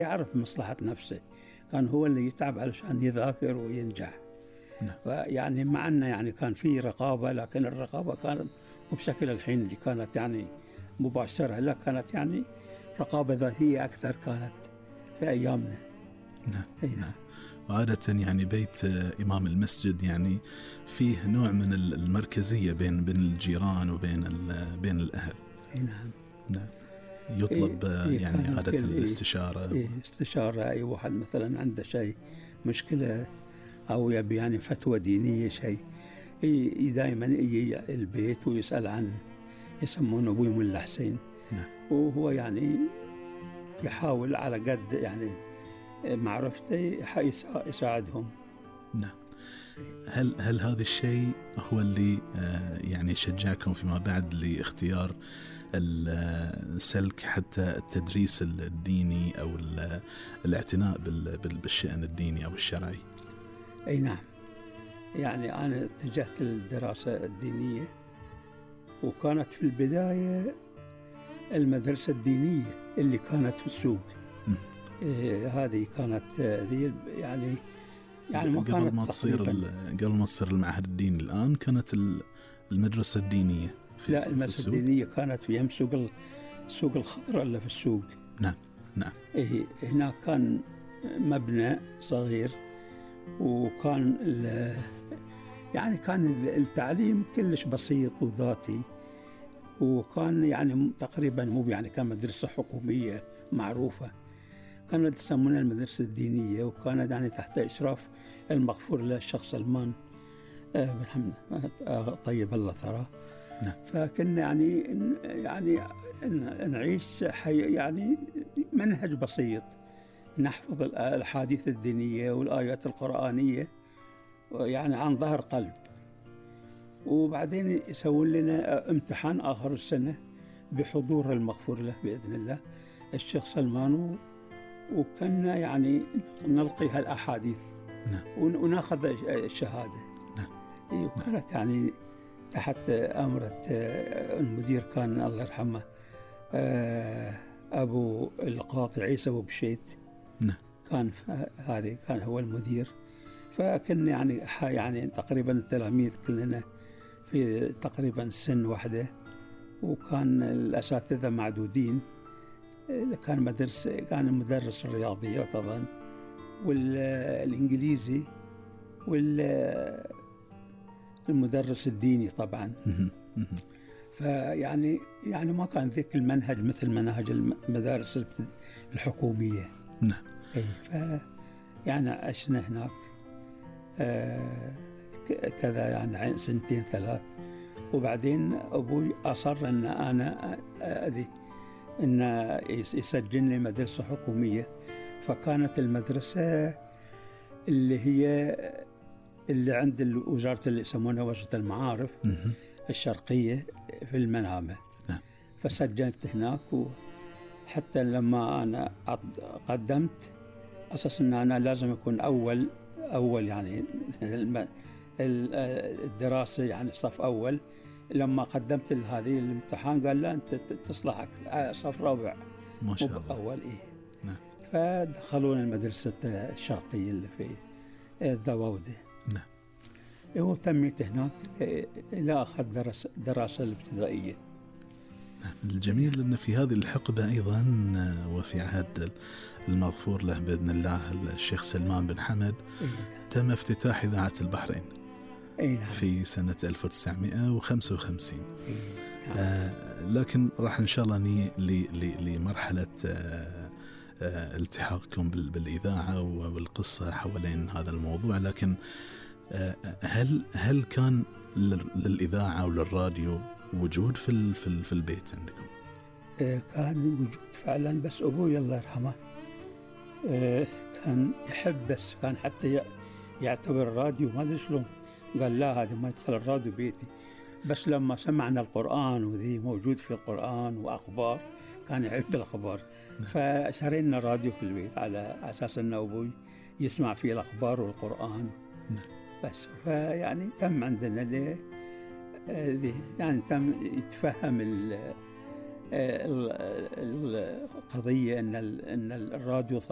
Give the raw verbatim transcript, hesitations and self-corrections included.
يعرف مصلحة نفسه، كان هو اللي يتعب علشان يذاكر وينجح. نعم. يعني مع أنه يعني كان في رقابة، لكن الرقابة كانت مو بشكل الحين اللي كانت يعني مباشرة، لا كانت يعني رقابة ذاتية أكثر كانت في أيامنا. نعم. أي نعم. وعادة يعني بيت إمام المسجد يعني فيه نوع من المركزية بين بين الجيران وبين بين الأهل. أي نعم. نعم. يطلب إيه يعني إيه عادة الاستشارة. إيه استشارة أي واحد مثلا عنده شيء مشكلة أو يبي يعني فتوى دينية شيء، إيه دائما يجي البيت ويسأل عن يسمونه أبوي ملا حسين. نعم. وهو يعني يحاول على قد يعني معرفته يساعدهم. نعم. هل هل هذا الشيء هو اللي يعني شجعكم فيما بعد لاختيار السلك حتى التدريس الديني أو الاعتناء بالشأن الديني أو الشرعي؟ أي نعم. يعني أنا اتجهت للدراسة الدينية، وكانت في البداية المدرسة الدينية اللي كانت في السوق. إيه هذه كانت ذي يعني يعني ما قبل كانت ما تصير قبل ما تصير المعهد الديني الآن كانت المدرسة الدينية. في لا المدرسة الدينية كانت في يم سوق السوق الخضراء اللي في السوق. نعم نعم. إيه هناك كان مبنى صغير، وكان يعني كان التعليم كلش بسيط وذاتي، وكان يعني تقريبا مو يعني كان مدرسة حكومية معروفة، كانت يسمونها المدرسة الدينية، وكانت يعني تحت إشراف المغفور له الشيخ سلمان بن حمد طيب الله تراه. نعم. فكنا يعني يعني نعيش حي يعني منهج بسيط، نحفظ الأحاديث الدينية والآيات القرآنية يعني عن ظهر قلب، وبعدين يسوون لنا امتحان آخر السنة بحضور المغفور له بإذن الله الشيخ سلمان، وكنا يعني نلقي هالأحاديث. نعم. وناخذ الشهادة. نعم. وكانت يعني تحت أمرة المدير كان الله يرحمه أبو القاضي عيسى أبو بشيت. نعم. كان هذه كان هو المدير، فكنا يعني يعني تقريبا التلاميذ كلنا في تقريبا سن واحدة، وكان الأساتذة معدودين. كان مدرس كان مدرس الرياضيات طبعا والإنجليزي والمدرس الديني طبعا. فيعني يعني ما كان ذيك المنهج مثل مناهج المدارس الحكومية. نعم. اي ف يعني عشنا هناك آه كذا يعني سنتين ثلاث، وبعدين أبوي أصر أن أنا أذي أن يسجلني مدرسة حكومية. فكانت المدرسة اللي هي اللي عند وزارة اللي يسمونها وزارة المعارف الشرقية في المنامة. نعم. فسجلت هناك، وحتى لما أنا قدمت أساس أن أنا لازم أكون أول أول يعني الدراسة يعني صف أول. لما قدمت هذه الامتحان قال لا أنت تصلحك صف رابع ما شاء الله أول. إيه. نعم. فدخلونا المدرسة الشرقية اللي في الذواودة. نعم. وتميت هناك إلى آخر درس دراسة الابتدائية. نعم. الجميل أن في هذه الحقبة أيضا وفي عهد المغفور له بإذن الله الشيخ سلمان بن حمد تم افتتاح إذاعة البحرين. أي نعم. في سنة ألف وتسعمائة وخمسة وخمسين. نعم. آه لكن راح إن شاء الله ني لمرحلة آه آه التحاقكم بالإذاعة والقصة حوالين هذا الموضوع. لكن آه هل هل كان للإذاعة وللراديو وجود في في في البيت عندكم؟ آه كان وجود فعلا، بس أبوي الله يرحمه آه كان يحب، بس كان حتى يعتبر الراديو ما أدري شلون، قال لا هذا ما يدخل الراديو بيتي. بس لما سمعنا القرآن وذي موجود في القرآن وأخبار كان يحب الأخبار. فشرينا راديو في البيت على أساس أن أبوي يسمع فيه الأخبار والقرآن. بس فيعني تم عندنا ذي يعني تم يتفهم القضية أن الراديو